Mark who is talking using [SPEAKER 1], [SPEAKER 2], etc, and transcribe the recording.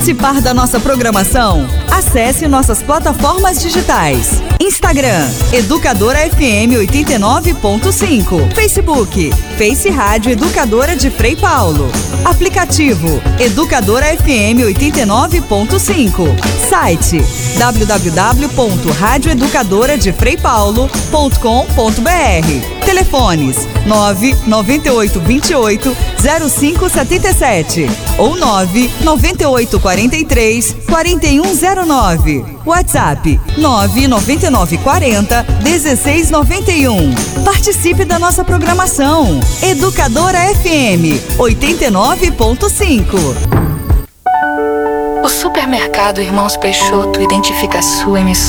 [SPEAKER 1] Participar da nossa programação? Acesse nossas plataformas digitais. Instagram, Educadora FM 89.5. Facebook, Face Rádio Educadora de Frei Paulo. Aplicativo, Educadora FM 89.5. Site, www.radioeducadoradefreipaulo.com.br. Telefones, 99828 0577 ou 99843 4109. WhatsApp 99940 1691. Participe da nossa programação. Educadora FM 89.5.
[SPEAKER 2] O supermercado Irmãos Peixoto identifica a sua emissora